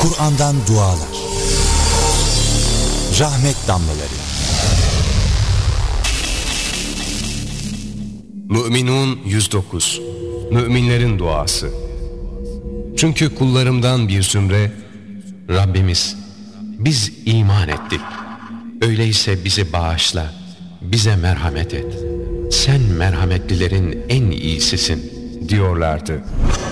Kur'an'dan dualar, rahmet damlaları. Mü'minun 109. Müminlerin duası. Çünkü kullarımdan bir zümre, Rabbimiz, biz iman ettik. Öyleyse bizi bağışla, bize merhamet et. Sen merhametlilerin en iyisisin diyorlardı.